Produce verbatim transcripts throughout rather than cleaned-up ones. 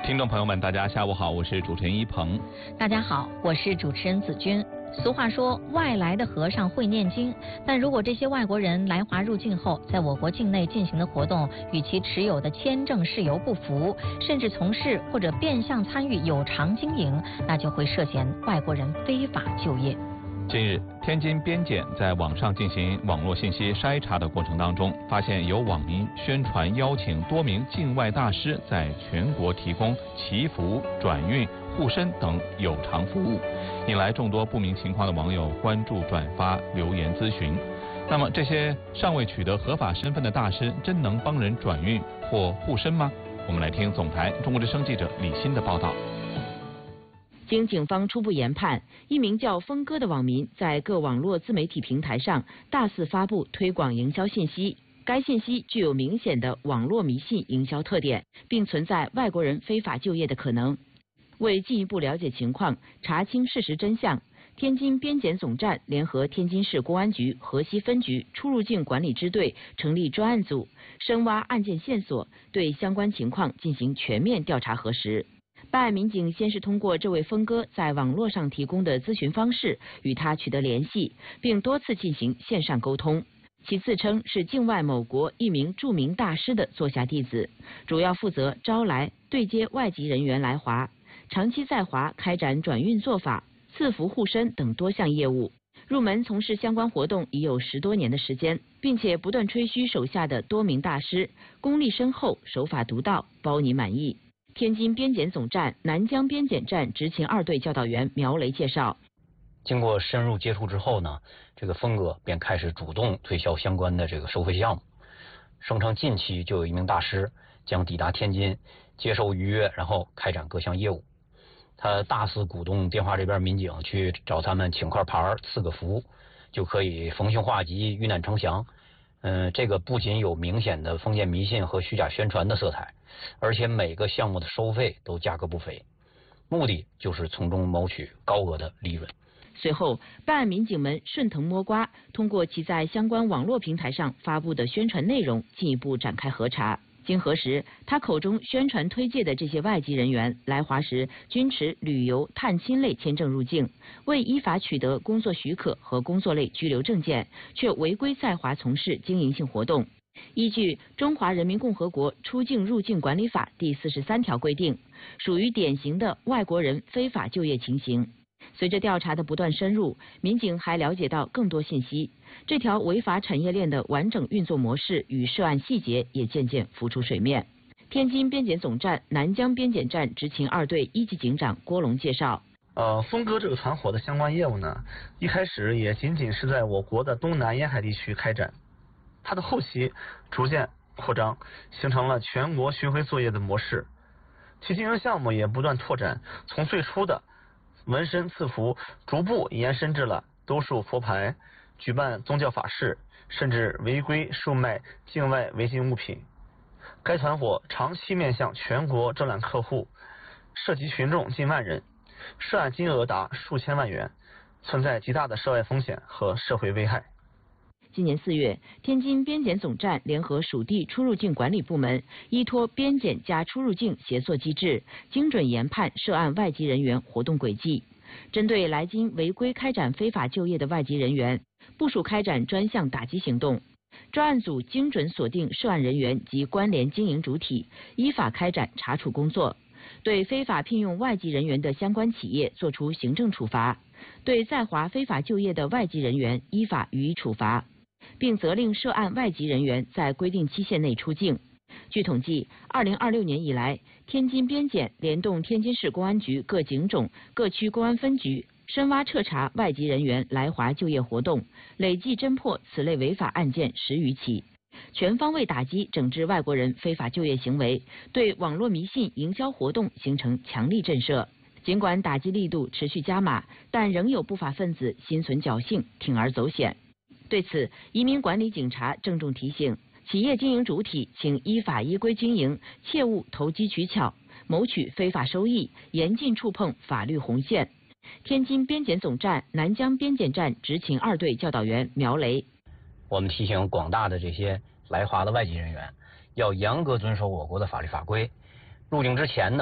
听众朋友们，大家下午好，我是主持人一鹏。 大家好，我是主持人子君。俗话说，外来的和尚会念经，但如果这些外国人来华入境后，在我国境内进行的活动与其持有的签证事由不符，甚至从事或者变相参与有偿经营，那就会涉嫌外国人非法就业。 近日，天津边检在网上进行网络信息筛查的过程当中，发现有网民宣传邀请多名境外大师在全国提供祈福、转运、护身等有偿服务，引来众多不明情况的网友关注、转发、留言咨询。那么，这些尚未取得合法身份的大师，真能帮人转运或护身吗？我们来听总台中国之声记者李欣的报道。 经警方初步研判，一名叫峰哥的网民在各网络自媒体平台上大肆发布推广营销信息，该信息具有明显的网络迷信营销特点，并存在外国人非法就业的可能。为进一步了解情况，查清事实真相，天津边检总站联合天津市公安局河西分局出入境管理支队成立专案组，深挖案件线索，对相关情况进行全面调查核实。办案民警先是通过这位峰哥在网络上提供的咨询方式与他取得联系，并多次进行线上沟通。其自称是境外某国一名著名大师的座下弟子，主要负责招来对接外籍人员来华，长期在华开展转运做法、赐福护身等多项业务。入门从事相关活动已有十多年的时间，并且不断吹嘘手下的多名大师功力深厚、手法独到，包你满意。天津边检总站南江边检站执勤二队教导员苗雷介绍， 经过深入接触之后呢，这个峰哥便开始主动推销相关的这个收费项目，声称近期就有一名大师将抵达天津接受预约，然后开展各项业务。他大肆鼓动电话这边民警去找他们请块牌、赐个福，就可以逢凶化吉、遇难成祥。嗯，这个不仅有明显的封建迷信和虚假宣传的色彩，而且每个项目的收费都价格不菲，目的就是从中谋取高额的利润。 随后，办案民警们顺藤摸瓜，通过其在相关网络平台上发布的宣传内容，进一步展开核查。经核实，他口中宣传推介的这些外籍人员来华时均持旅游、探亲类签证入境，未依法取得工作许可和工作类居留证件，却违规在华从事经营性活动。依据《中华人民共和国出境入境管理法》第四十三条规定，属于典型的外国人非法就业情形。随着调查的不断深入，民警还了解到更多信息，这条违法产业链的完整运作模式与涉案细节也渐渐浮出水面。天津边检总站南江边检站执勤二队一级警长郭龙介绍， 呃，峰哥这个团伙的相关业务呢，一开始也仅仅是在我国的东南沿海地区开展，它的后期逐渐扩张，形成了全国巡回作业的模式，其经营项目也不断拓展，从最初的纹身赐福，逐步延伸至了兜售佛牌、举办宗教法事，甚至违规售卖境外违禁物品。该团伙长期面向全国招揽客户，涉及群众近万人，涉案金额达数千万元，存在极大的涉外风险和社会危害。 今年四月，天津边检总站联合属地出入境管理部门，依托边检加出入境协作机制，精准研判涉案外籍人员活动轨迹，针对来京违规开展非法就业的外籍人员，部署开展专项打击行动。专案组精准锁定涉案人员及关联经营主体，依法开展查处工作，对非法聘用外籍人员的相关企业作出行政处罚，对在华非法就业的外籍人员依法予以处罚，并责令涉案外籍人员在规定期限内出境。据统计，二零二六年以来，天津边检联动天津市公安局各警种、各区公安分局，深挖彻查外籍人员来华就业活动，累计侦破此类违法案件十余起，全方位打击整治外国人非法就业行为，对网络迷信营销活动形成强力震慑。尽管打击力度持续加码，但仍有不法分子心存侥幸，铤而走险。对此，移民管理警察郑重提醒，企业经营主体请依法依规经营，切勿投机取巧，谋取非法收益，严禁触碰法律红线。天津边检总站南江边检站执勤二队教导员苗雷， 我们提醒广大的这些来华的外籍人员，要严格遵守我国的法律法规。入境之前呢，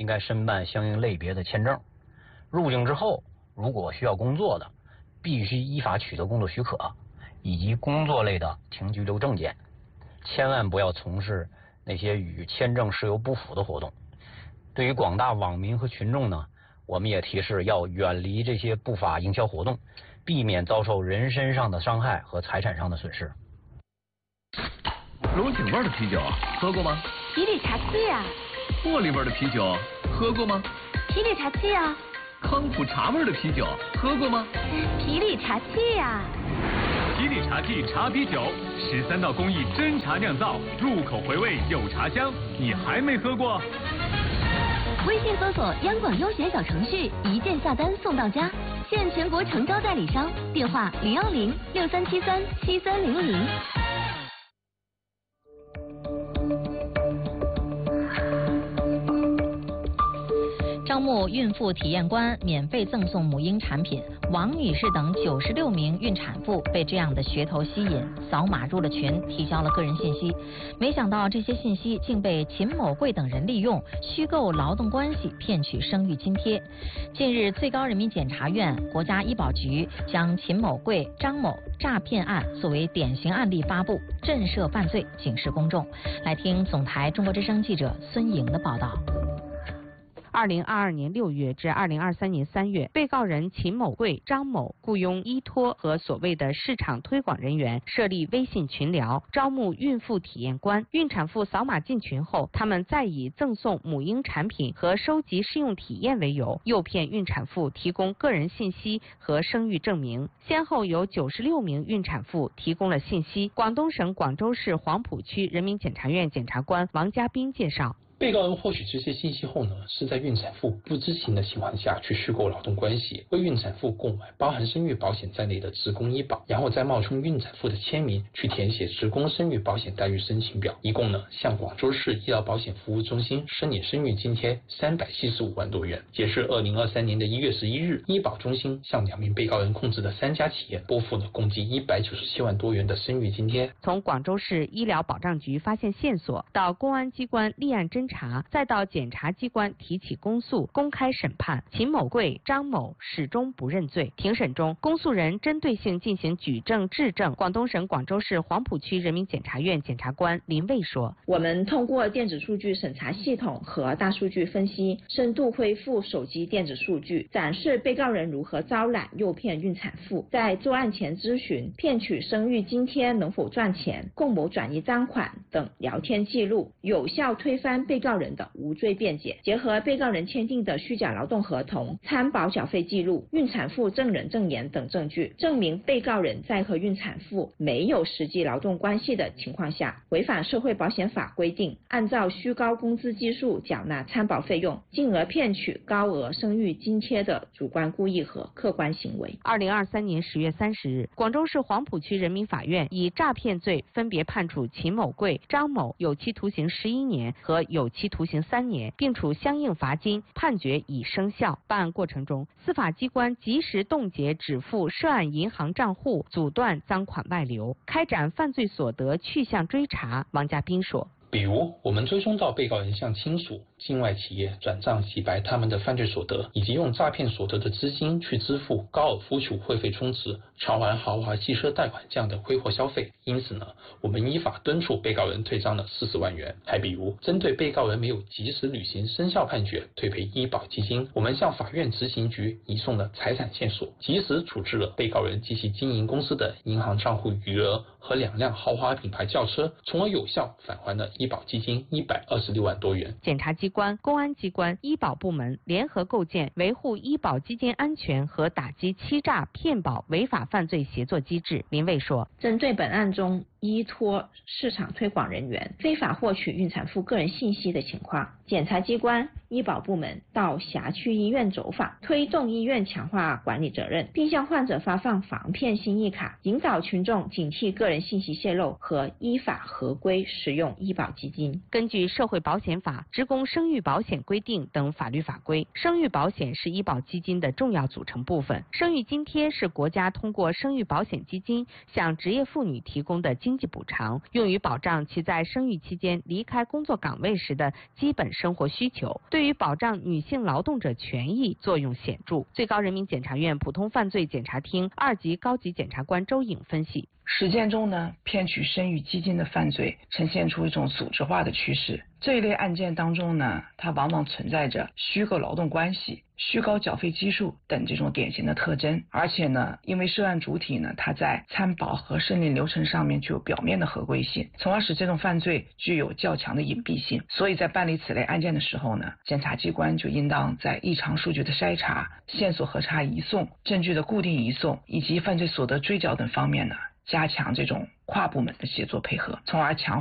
应该申办相应类别的签证。入境之后，如果需要工作的，必须依法取得工作许可以及工作类的停居留证件，千万不要从事那些与签证事由不符的活动。对于广大网民和群众呢，我们也提示要远离这些不法营销活动，避免遭受人身上的伤害和财产上的损失。 龙井味的啤酒喝过吗？ 皮里茶气啊。 茉莉味的啤酒喝过吗？ 皮里茶气啊。 康普茶味的啤酒喝过吗？ 皮里茶气啊。 皮里茶气茶啤酒，十三道工艺真茶酿造，入口回味有茶香，你还没喝过？ 微信搜索央广优选小程序，一键下单送到家，现全国诚招代理商，电话零幺零六三七三七三零零。 招募孕妇体验官，免费赠送母婴产品。王女士等九十六名孕产妇被这样的噱头吸引，扫码入了群，提交了个人信息。没想到这些信息竟被秦某贵等人利用，虚构劳动关系，骗取生育津贴。近日，最高人民检察院、国家医保局将秦某贵、张某诈骗案作为典型案例发布，震慑犯罪，警示公众。来听总台中国之声记者孙颖的报道。 二零二二年六月至二零二三年三月，被告人秦某贵、张某雇佣依托和所谓的市场推广人员设立微信群聊，招募孕妇体验官。孕产妇扫码进群后，他们再以赠送母婴产品和收集试用体验为由，诱骗孕产妇提供个人信息和生育证明。先后有九十六名孕产妇提供了信息。广东省广州市黄埔区人民检察院检察官王家斌介绍。 被告人获取这些信息后呢，是在孕产妇不知情的情况下去虚构劳动关系，为孕产妇购买包含生育保险在内的职工医保，然后再冒充孕产妇的签名去填写职工生育保险待遇申请表，一共呢向广州市医疗保险服务中心申领生育津贴三百七十五万多元。截至二零二三年的一月十一日，医保中心向两名被告人控制的三家企业拨付了共计一百九十七万多元的生育津贴。 从广州市医疗保障局发现线索，到公安机关立案侦查，再到检察机关提起公诉、公开审判，秦某贵、张某始终不认罪。庭审中，公诉人针对性进行举证质证。广东省广州市黄埔区人民检察院检察官林卫说：“ 我们通过电子数据审查系统和大数据分析，深度恢复手机电子数据，展示被告人如何招揽、诱骗孕产妇，在作案前咨询、骗取生育津贴能否赚钱、共谋转移赃款等聊天记录，有效推翻被告人的无罪辩解。结合被告人签订的虚假劳动合同、参保缴费记录、孕产妇证人证言等证据，证明被告人在和孕产妇没有实际劳动关系的情况下，违反社会保险法规定，按照虚高工资基数缴纳参保费用，进而骗取高额生育津贴的主观故意和客观行为。” 二零二三年十月三十日，广州市黄埔区人民法院以诈骗罪分别判处秦某贵、张某有期徒刑十一年和有期徒刑三年，并处相应罚金，判决已生效。办案过程中，司法机关及时冻结止付涉案银行账户，阻断赃款外流，开展犯罪所得去向追查。王家斌说。 比如，我们追踪到被告人向亲属、境外企业转账洗白他们的犯罪所得，以及用诈骗所得的资金去支付高尔夫球会费充值、偿还豪华汽车贷款这样的挥霍消费。因此呢，我们依法敦促被告人退赃了四十万元。还比如，针对被告人没有及时履行生效判决退赔医保基金，我们向法院执行局移送了财产线索，及时处置了被告人及其经营公司的银行账户余额和两辆豪华品牌轿车，从而有效返还了医保基金一百二十六万多元。 检察机关、公安机关、医保部门联合构建维护医保基金安全和打击欺诈骗保违法犯罪协作机制。林卫说， 针对本案中依托市场推广人员非法获取孕产妇个人信息的情况，检察机关、医保部门到辖区医院走访，推动医院强化管理责任，并向患者发放防骗心意卡，引导群众警惕个人信息泄露和依法合规使用医保基金。 根据社会保险法、职工生育保险规定等法律法规，生育保险是医保基金的重要组成部分。生育津贴是国家通过生育保险基金向职业妇女提供的经经济补偿，用于保障其在生育期间离开工作岗位时的基本生活需求，对于保障女性劳动者权益作用显著。最高人民检察院普通犯罪检察厅二级高级检察官周颖分析， 实践中呢，骗取生育基金的犯罪呈现出一种组织化的趋势。这一类案件当中呢，它往往存在着虚构劳动关系、虚高缴费基数等这种典型的特征。而且呢，因为涉案主体呢，它在参保和审理流程上面具有表面的合规性，从而使这种犯罪具有较强的隐蔽性。所以在办理此类案件的时候呢，检察机关就应当在异常数据的筛查、线索核查移送、证据的固定移送以及犯罪所得追缴等方面呢，加强这种跨部门的协作配合，从而强